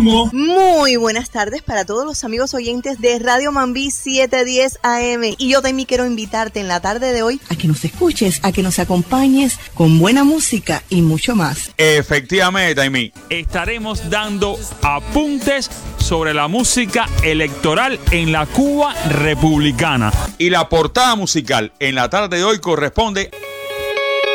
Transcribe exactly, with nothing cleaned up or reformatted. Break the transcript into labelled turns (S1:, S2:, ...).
S1: humo.
S2: Muy buenas tardes para todos los amigos oyentes de Radio Mambí setecientos diez A M. Y yo también quiero invitarte en la tarde de hoy
S3: a que nos escuches, a que nos acompañes con buena música y mucho más.
S4: Efectivamente, Taimí.
S1: Estaremos dando apuntes sobre la música electoral en la Cuba republicana.
S4: Y la portada musical en la tarde de hoy corresponde